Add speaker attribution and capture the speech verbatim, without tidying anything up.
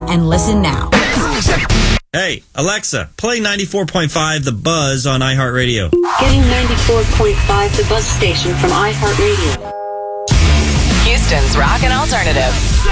Speaker 1: and listen now.
Speaker 2: Hey, Alexa, play ninety-four point five The Buzz on iHeartRadio.
Speaker 3: Getting ninety-four point five The Buzz station from iHeartRadio.
Speaker 4: Houston's Rock and Alternative.